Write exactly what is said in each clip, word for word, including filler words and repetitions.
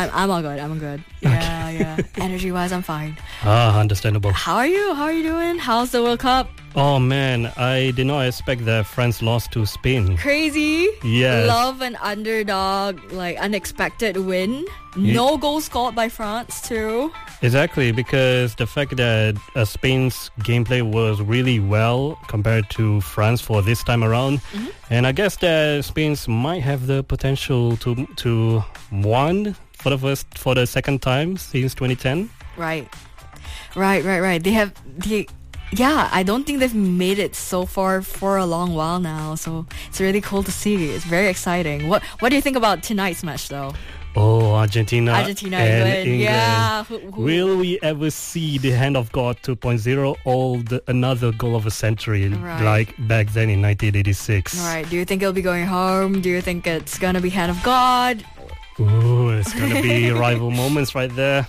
I'm I'm all good. I'm all good. Yeah, yeah. Energy-wise, I'm fine. Ah, understandable. How are you? How are you doing? How's the World Cup? Oh man, I did not expect that France lost to Spain. Crazy. Yes. Love an underdog, like unexpected win. No Ye- goal scored by France too. Exactly, because the fact that uh, Spain's gameplay was really well compared to France for this time around, Mm-hmm. and I guess that Spain's might have the potential to to win for the first for the second time since twenty ten. Right. Right, right, right. They have they yeah, I don't think they've made it so far for a long while now. So it's really cool to see. It's very exciting. What what do you think about tonight's match though? Oh, Argentina, Argentina, and England. England. Yeah. Who, who, Will we ever see the Hand of God two point oh or the, another goal of a century Right. like back then in nineteen eighty-six? Right. Do you think it'll be going home? Do you think it's gonna be Hand of God? Ooh, it's gonna be rival moments right there.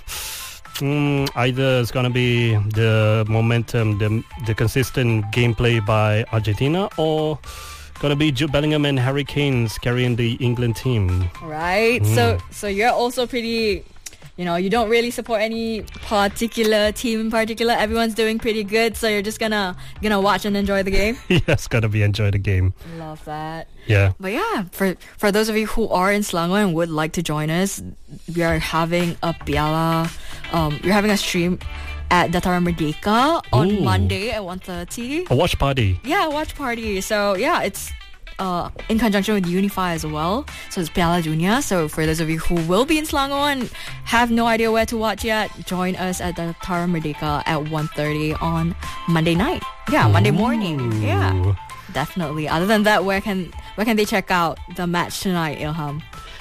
Mm, either it's gonna be the momentum, the the consistent gameplay by Argentina, or gonna be Jude Bellingham and Harry Kane's carrying the England team. Right. Mm. So so you're also pretty, you know, you don't really support any particular team in particular. Everyone's doing pretty good, so you're just gonna gonna watch and enjoy the game. Yes, gotta be enjoy the game. Love that. Yeah. But yeah, for for those of you who are in Selangor and would like to join us, we are having a Piala, um, we're having a stream at Dataran Merdeka on Ooh. Monday at one thirty. A watch party. Yeah, watch party. So yeah, it's uh, in conjunction with Unify as well. So it's Piala Dunia. So for those of you who will be in Selangor and have no idea where to watch yet, join us at Dataran Merdeka at one thirty on Monday night. Yeah, Monday morning. Yeah. Ooh. Definitely. Other than that, where can where can they check out the match tonight, Ilham?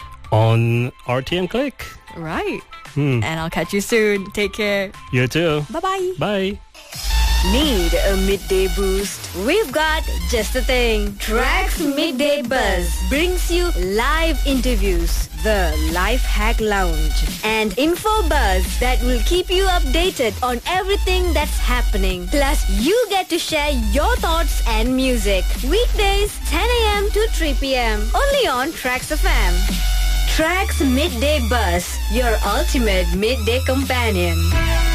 On R T M Click. Right. Hmm. And I'll catch you soon. Take care. You too. Bye-bye. Bye. Need a midday boost? We've got just the thing. Tracks Midday Buzz brings you live interviews, the Life Hack Lounge, and info buzz that will keep you updated on everything that's happening. Plus, you get to share your thoughts and music. Weekdays, ten a.m. to three p.m. Only on Tracks F M. Tracks Midday Buzz, your ultimate midday companion.